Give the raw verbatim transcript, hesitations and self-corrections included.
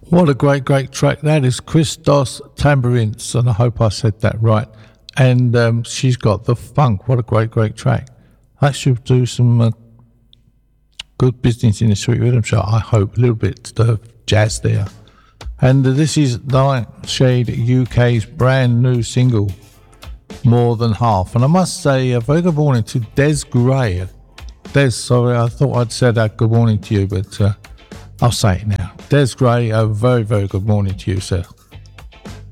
What a great, great track. That is Christos Tambourines, and I hope I said that right. And um, she's got the funk. What a great, great track. That should do some uh, good business in the Sweet Rhythm Show, I hope. A little bit of jazz there. And uh, this is Nightshade U K's brand new single, More Than Half. And I must say a very good morning to Des Gray. Des, sorry, I thought I'd said that good morning to you, but... Uh, I'll say it now. Des Gray, a very, very good morning to you, sir.